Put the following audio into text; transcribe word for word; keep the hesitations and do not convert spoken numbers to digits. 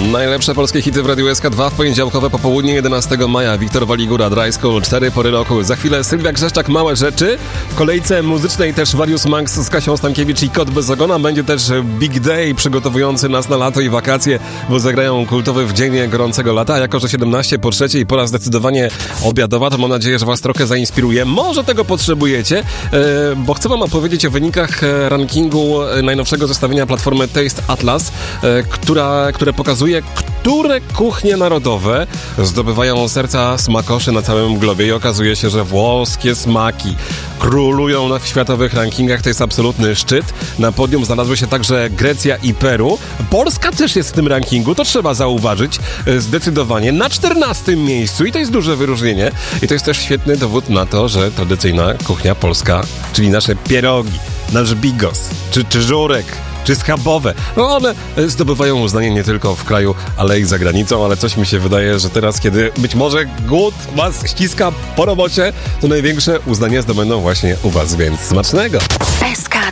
Najlepsze polskie hity w Radiu S K dwa w poniedziałkowe popołudnie jedenastego maja. Wiktor Waligura, Dry School, cztery pory roku. Za chwilę Sylwia Grzeszczak, Małe rzeczy. W kolejce muzycznej też Warius Max z Kasią Stankiewicz i Kot bez ogona. Będzie też Big Day przygotowujący nas na lato i wakacje, bo zagrają kultowy w dzień gorącego lata. Jako że siedemnaście po trzeciej, pora zdecydowanie obiadowa, to mam nadzieję, że was trochę zainspiruje. Może tego potrzebujecie, bo chcę wam opowiedzieć o wynikach rankingu najnowszego zestawienia platformy Taste Atlas, która, które pokazuje, które kuchnie narodowe zdobywają serca smakoszy na całym globie i okazuje się, że włoskie smaki królują na światowych rankingach. To jest absolutny szczyt. Na podium znalazły się także Grecja i Peru. Polska też jest w tym rankingu, to trzeba zauważyć zdecydowanie. Na czternastym miejscu i to jest duże wyróżnienie. I to jest też świetny dowód na to, że tradycyjna kuchnia polska, czyli nasze pierogi, nasz bigos, czy, czy żurek, czy schabowe. No one zdobywają uznanie nie tylko w kraju, ale i za granicą, ale coś mi się wydaje, że teraz, kiedy być może głód was ściska po robocie, to największe uznanie zdobędą właśnie u was, więc smacznego! S K